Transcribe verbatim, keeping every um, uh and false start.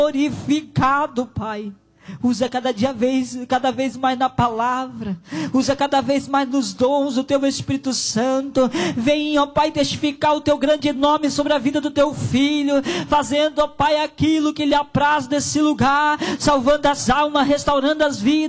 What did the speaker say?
glorificado, Pai. Usa cada dia vez, cada vez mais na palavra. Usa cada vez mais nos dons do Teu Espírito Santo. Vem, ó Pai, testificar o Teu grande nome sobre a vida do Teu Filho. Fazendo, ó Pai, aquilo que lhe apraz desse lugar. Salvando as almas, restaurando as vidas.